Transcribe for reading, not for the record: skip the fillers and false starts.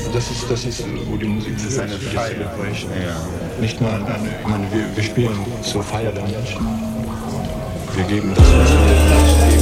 das ist, wo die Musik Das ist eine Feier. Celebration. Ja. Nicht nur, ich meine, wir spielen zur Feier der Menschen. Wir geben das, was wir